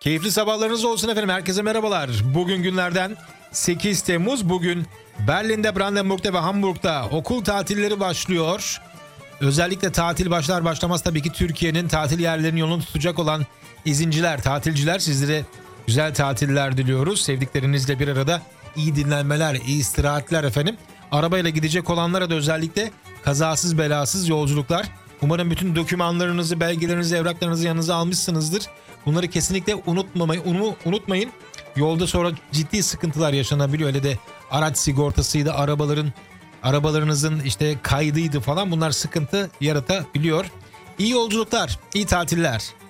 Keyifli sabahlarınız olsun efendim. Herkese merhabalar. Bugün günlerden 8 Temmuz. Bugün Berlin'de, Brandenburg'da ve Hamburg'da okul tatilleri başlıyor. Özellikle tatil başlar başlamaz tabii ki Türkiye'nin tatil yerlerinin yolunu tutacak olan izinciler, tatilciler, sizlere güzel tatiller diliyoruz. Sevdiklerinizle bir arada iyi dinlenmeler, iyi istirahatler efendim. Arabayla gidecek olanlara da özellikle kazasız belasız yolculuklar. Umarım bütün dokümanlarınızı, belgelerinizi, evraklarınızı yanınıza almışsınızdır. Bunları kesinlikle unutmayın. Yolda sonra ciddi sıkıntılar yaşanabiliyor. Öyle de araç sigortasıydı, arabalarınızın işte kaydıydı falan, bunlar sıkıntı yaratabiliyor. İyi yolculuklar, iyi tatiller.